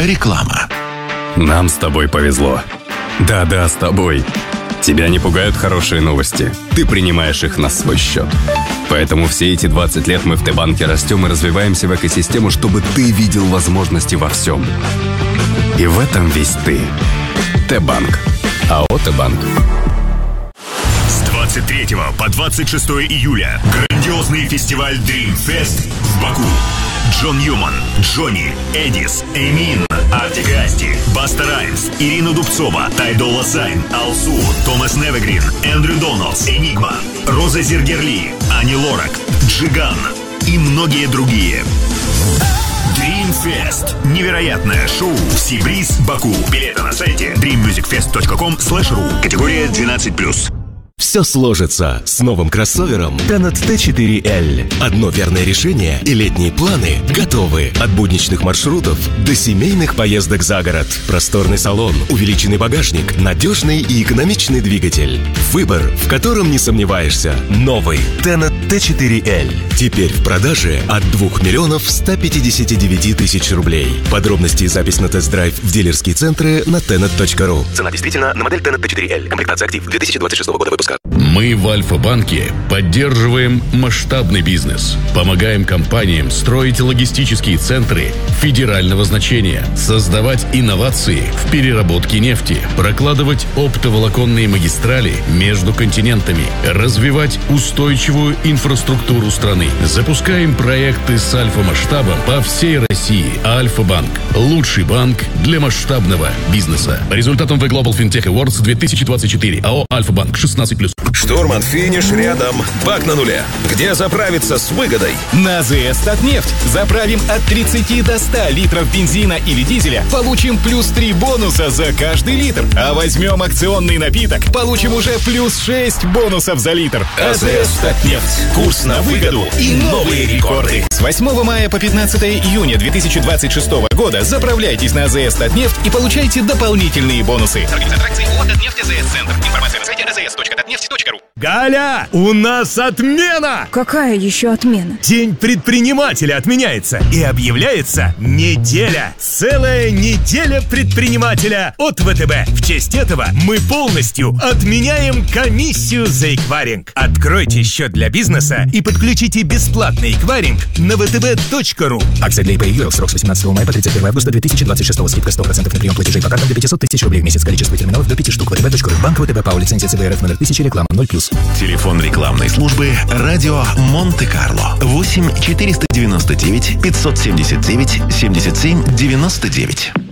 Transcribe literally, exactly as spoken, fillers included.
Реклама. Нам с тобой повезло. Да-да, с тобой. Тебя не пугают хорошие новости. Ты принимаешь их на свой счет. Поэтому все эти двадцать лет мы в Т-банке растем и развиваемся в экосистему, чтобы ты видел возможности во всем. И в этом весь ты. Т-банк. АО «Т-банк». С двадцать третьего по двадцать шестое июля грандиозный фестиваль Dream Fest в Баку. Джон Ньюман, Джонни, Эдис, Эмин, Артик и Асти, Баста Раймс, Ирина Дубцова, Тай Долла Сайн, Алсу, Томас Невегрин, Эндрю Доналдс, Энигма, Роза Зергерли, Ани Лорак, Джиган и многие другие. Dream Fest. Невероятное шоу в Сибриз, Баку. Билеты на сайте дрим мьюзик фест точка ком слэш ру. Категория двенадцать плюс. Все сложится с новым кроссовером Tenet Т четыре Л. Одно верное решение, и летние планы готовы. От будничных маршрутов до семейных поездок за город. Просторный салон, увеличенный багажник, надежный и экономичный двигатель. Выбор, в котором не сомневаешься. Новый Tenet Т четыре Л. Теперь в продаже от двух миллионов ста пятидесяти девяти тысяч рублей. Подробности и запись на тест-драйв в дилерские центры на tenet точка ру. Цена действительно на модель Tenet Т четыре Л. Комплектация «Актив» две тысячи двадцать шестого года выпуска. Мы в Альфа-банке поддерживаем масштабный бизнес, помогаем компаниям строить логистические центры федерального значения, создавать инновации в переработке нефти, прокладывать оптоволоконные магистрали между континентами, развивать устойчивую инфраструктуру страны. Запускаем проекты с альфа-масштабом по всей России. Альфа-банк – лучший банк для масштабного бизнеса. По результатам The Global FinTech Awards две тысячи двадцать четыре. АО «Альфа-банк» шестнадцать плюс. Штурман, финиш рядом. Бак на нуле. Где заправиться с выгодой? На АЗС «Татнефть». Заправим от тридцати до ста литров бензина или дизеля. Получим плюс три бонуса за каждый литр. А возьмем акционный напиток. Получим уже плюс шесть бонусов за литр. АЗС «Татнефть». Курс на выгоду и новые рекорды. С восьмого мая по пятнадцатое июня две тысячи двадцать шестого года заправляйтесь на АЗС «Татнефть» и получайте дополнительные бонусы. Организация акций ООО «Татнефть АЗС Центр». Информация на сайте а зэ эс точка татнефть точка ру. Галя, у нас отмена! Какая еще отмена? День предпринимателя отменяется и объявляется неделя. Целая неделя предпринимателя от ВТБ. В честь этого мы полностью отменяем комиссию за эквайринг. Откройте счет для бизнеса и подключите бесплатный эквайринг на вэ тэ бэ точка ру. Акция для ИП и ЮЭЛ. Срок с восемнадцатого мая по тридцать первое августа две тысячи двадцать шестого. Скидка сто процентов на прием платежей по картам до пятьсот тысяч рублей в месяц. Количество терминалов до пяти штук. вэ тэ бэ точка ру. Банк ВТБ ПАО. Лицензия цэ вэ эр эф номер тысяча. Реклама ноль плюс. Телефон рекламной службы «Радио Монте-Карло». восемь четыреста девяносто девять пятьсот семьдесят девять семьдесят семь девяносто девять.